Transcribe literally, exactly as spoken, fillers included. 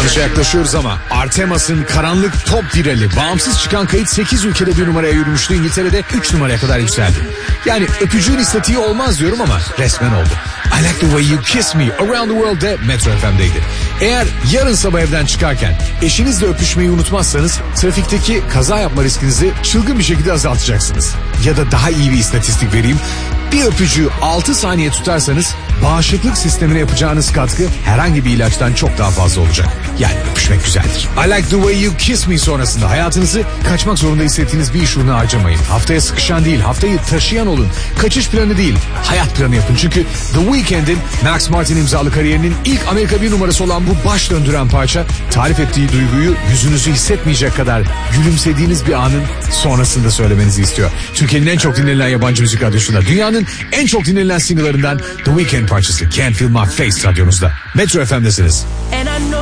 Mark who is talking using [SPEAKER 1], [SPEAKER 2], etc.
[SPEAKER 1] kapanışa yaklaşıyoruz ama Artemas'ın karanlık top virali bağımsız çıkan kayıt sekiz ülkede bir numaraya yürümüştü. İngiltere'de üç numaraya kadar yükseldi. Yani öpücüğün istatiği olmaz diyorum ama resmen oldu. I Like The Way You Kiss Me Around The World'de Metro F M'deydi. Eğer yarın sabah evden çıkarken eşinizle öpüşmeyi unutmazsanız trafikteki kaza yapma riskinizi çılgın bir şekilde azaltacaksınız. Ya da daha iyi bir istatistik vereyim. Bir öpücüğü altı saniye tutarsanız bağışıklık sistemine yapacağınız katkı herhangi bir ilaçtan çok daha fazla olacak. Yani öpüşmek güzeldir. I Like The Way You Kiss Me sonrasında hayatınızı kaçmak zorunda hissettiğiniz bir iş uğruna harcamayın. Haftaya sıkışan değil, haftayı taşıyan olun. Kaçış planı değil, hayat planı yapın. Çünkü The Weeknd'in Max Martin imzalı kariyerinin ilk Amerika bir numarası olan bu baş döndüren parça tarif ettiği duyguyu yüzünüzü hissetmeyecek kadar gülümsediğiniz bir anın sonrasında söylemenizi istiyor. Türkiye'nin en çok dinlenilen yabancı müzik radyosunda, dünyanın en çok dinlenilen single'larından The Weeknd parçası Can't Feel My Face radyonuzda. Metro F M'desiniz.